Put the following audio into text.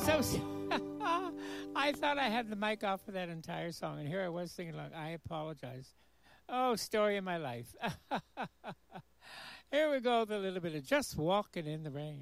So I thought I had the mic off for that entire song, and here I was singing along. I apologize. Oh, story of my life. Here we go with a little bit of Just Walking in the Rain.